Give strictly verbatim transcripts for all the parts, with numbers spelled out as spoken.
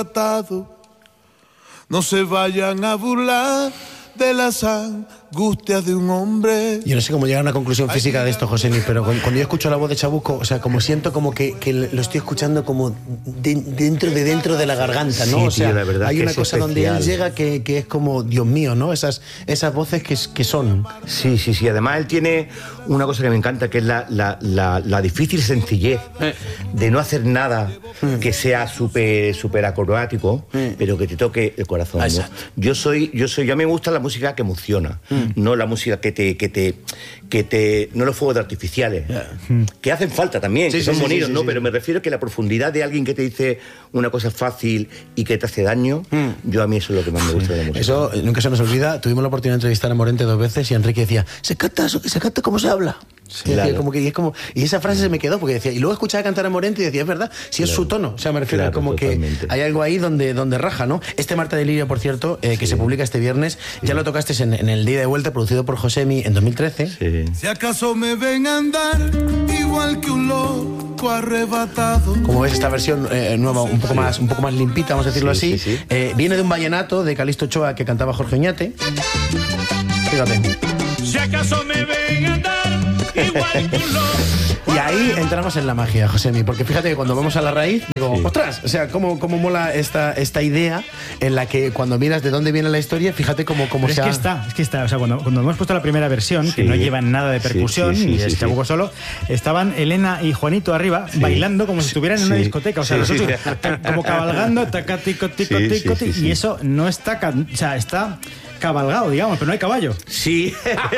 arrebatado. No se vayan a burlar de las angustias de un hombre. Yo no sé cómo llegar a una conclusión física de esto, Josemi, pero cuando yo escucho la voz de Chabuco, o sea, como siento como que, que lo estoy escuchando como de, dentro de dentro de la garganta, ¿no? Sí, o sea, tío, la verdad hay que una es cosa especial. donde él llega que, que es como, Dios mío, ¿no? Esas, esas voces que, que son. Sí, sí, sí. Además, él tiene una cosa que me encanta, que es la, la, la, la difícil sencillez de no hacer nada que sea súper súper acrobático, pero que te toque el corazón, ¿no? Exacto. Yo soy, yo soy, yo a mí me gusta la música que emociona, no la música que te, que te, que te, no los fuegos artificiales, Yeah. que hacen falta también, Sí, que sí, son sí, bonitos, sí, ¿no? sí, Pero sí. me refiero que la profundidad de alguien que te dice una cosa fácil y que te hace daño, yo a mí eso es lo que más me gusta de la música. Eso eh, nunca se nos olvida. Tuvimos la oportunidad de entrevistar a Morente dos veces y Enrique decía, se canta, se canta como se habla. Sí, decía, claro. como que, y, es como, y esa frase se me quedó porque decía, y luego escuchaba cantar a Morente y decía, es verdad, si es Claro. su tono. O sea, me refiero Claro, como totalmente. que hay algo ahí donde, donde raja, ¿no? Este Marta de Lirio, por cierto, eh, que Sí. se publica este viernes, ya lo tocaste en, en el Día de Vuelta, producido por Josemi en dos mil trece. Sí. Si acaso me ven a andar igual que un loco arrebatado. Como ves, esta versión eh, nueva, un poco más un poco más limpita, vamos a decirlo Sí, así, sí, sí. eh, viene de un vallenato de Calixto Ochoa que cantaba Jorge Oñate. Fíjate. Si acaso me ven andar igual que un loco. Y ahí entramos en la magia, Josemi, porque fíjate que cuando vamos a la raíz, digo, Sí. ostras, o sea, cómo, cómo mola esta, esta idea en la que cuando miras de dónde viene la historia, fíjate cómo, cómo Pero se es que ha... está, es que está. O sea, cuando, cuando hemos puesto la primera versión, que Sí. no lleva nada de Sí, percusión, sí, sí, ni sí, es sí. Chabuco solo, estaban Elena y Juanito arriba bailando como si estuvieran en una Sí. discoteca. O sea, Sí, nosotros sí. ta- como cabalgando, taca, tico, tico, Sí, tico, sí, ti- sí, sí. y eso no está, can- o sea, está cabalgado, digamos, pero no hay caballo. Sí.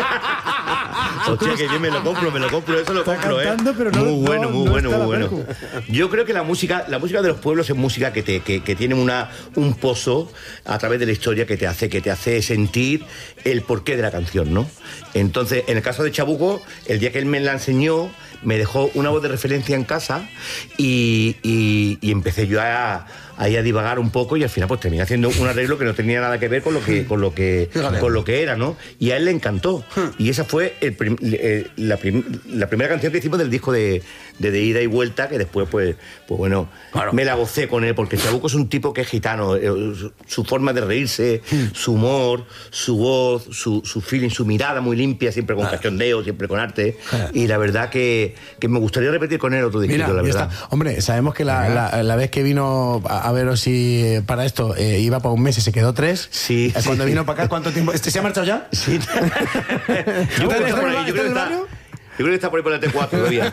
Hostia, que yo me lo compro, me lo compro, eso lo Está compro, ¿eh? cantando, pero no- muy bueno, no- muy no bueno, está muy la bueno. Yo creo que la música, la música de los pueblos es música que te, que, que tiene una, un pozo a través de la historia que te hace, que te hace sentir el porqué de la canción, ¿no? Entonces, en el caso de Chabuco, el día que él me la enseñó, me dejó una voz de referencia en casa y, y, y empecé yo a, a ir a divagar un poco y al final pues terminé haciendo un arreglo que no tenía nada que ver con lo que, con lo que, Fíjate. con lo que era, ¿no? Y a él le encantó. Y esa fue el prim- eh, la, prim- la primera canción que hicimos del disco de, de, de Ida y Vuelta, que después, pues, pues bueno, Claro. me la gocé con él, porque Chabuco es un tipo que es gitano. eh, Su, su forma de reírse, su humor, su voz, su, su feeling, su mirada muy limpia, siempre con cachondeo, siempre con arte. Y la verdad que, que me gustaría repetir con él otro disco, Mira, la ya verdad. está. Hombre, sabemos que la, la, la vez que vino a, a veros si eh, para esto eh, iba para un mes y se quedó tres. Sí, Eh, Cuando sí. vino para acá, ¿cuánto tiempo? ¿Este se ha marchado ya? Sí. Yo creo que está por ahí, yo creo que está- yo creo que está por ahí por la T cuatro todavía.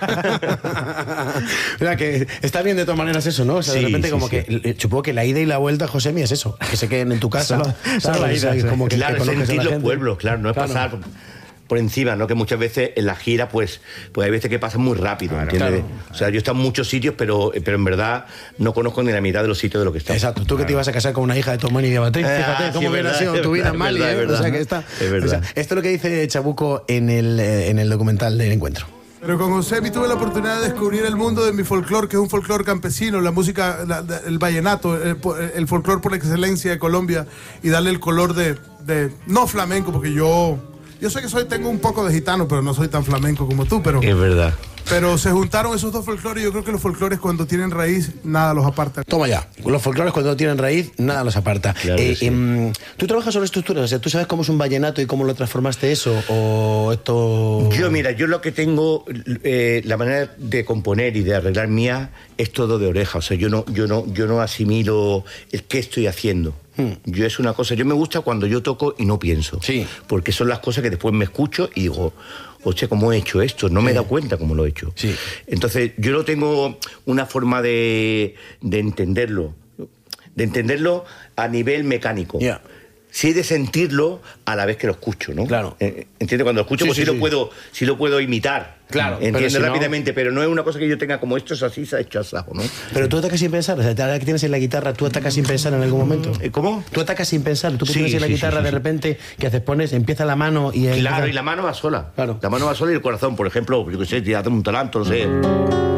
Mira, que está bien de todas maneras eso, ¿no? O sea, de Sí, repente sí, como sí. que, eh, supongo que la ida y la vuelta, Josemi, es eso, que se queden en tu casa. Solo- ¿sabes? solo la ida, O sea, sí. como que, Claro, que conozcas a sentir la los gente. pueblos, claro, no es Claro. pasar por encima, ¿no? Que muchas veces en la gira, pues, pues hay veces que pasan muy rápido, ¿entiendes? claro. O sea, yo he estado en muchos sitios, pero, pero en verdad no conozco ni la mitad de los sitios de lo que está. Exacto, tú que te ibas a casar con una hija de Tomás y de Abaté, Ah, fíjate sí, cómo es hubiera verdad, sido es tu vida verdad, en Mali, es ¿eh? verdad, O sea, es que verdad. está, Es verdad. o sea, esto es lo que dice Chabuco en el, eh, en el documental del encuentro. Pero con Josemi tuve la oportunidad de descubrir el mundo de mi folclore, que es un folclore campesino, la música, la- la- el vallenato, el, el folclore por excelencia de Colombia, y darle el color de, de no flamenco, porque yo, yo sé que soy, tengo un poco de gitano, pero no soy tan flamenco como tú, pero, Es verdad. pero se juntaron esos dos folclores y yo creo que los folclores cuando tienen raíz, nada los aparta. Toma ya, los folclores cuando no tienen raíz, nada los aparta. Claro que sí. em, ¿Tú trabajas sobre estructuras? O sea, ¿tú sabes cómo es un vallenato y cómo lo transformaste eso? ¿O esto...? Yo, mira, yo lo que tengo, eh, la manera de componer y de arreglar mía es todo de oreja. O sea, yo no, yo no, yo no asimilo el qué estoy haciendo. Hmm. Yo es una cosa, yo me gusta cuando yo toco y no pienso. Sí. Porque son las cosas que después me escucho y digo, hostia, ¿cómo he hecho esto? No me he dado cuenta cómo lo he hecho. Sí. Entonces, yo no tengo una forma de, de entenderlo, de entenderlo a nivel mecánico. Ya. Sí de sentirlo a la vez que lo escucho, ¿no? Claro. Eh, ¿Entiendes? Cuando lo escucho, Sí, pues sí, sí, sí. lo puedo, sí lo puedo imitar. Claro, pero ¿Entiendes? si no- Rápidamente, pero no es una cosa que yo tenga como esto es así, se ha hecho asajo, ¿no? Pero tú atacas sin pensar, o sea, ahora que tienes en la guitarra, tú atacas sin pensar en algún momento. Eh, ¿Cómo? Tú atacas sin pensar, tú que Sí, tienes en la sí, guitarra sí, sí, de sí. repente, que haces, pones, empieza la mano y... Claro, empieza- y la mano va sola. Claro. La mano va sola y el corazón, por ejemplo, yo qué sé, tirate un talento, no sé.